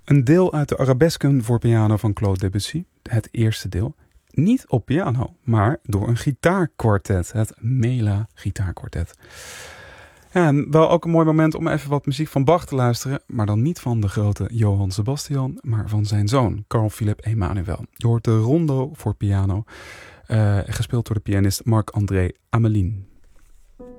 Een deel uit de Arabesken voor piano van Claude Debussy, het eerste deel. Niet op piano, maar door een gitaarkwartet, het Mela Gitaarkwartet. Ja, en wel ook een mooi moment om even wat muziek van Bach te luisteren, maar dan niet van de grote Johann Sebastian, maar van zijn zoon, Carl Philipp Emanuel. Je hoort de rondo voor piano, gespeeld door de pianist Marc-André Amelin.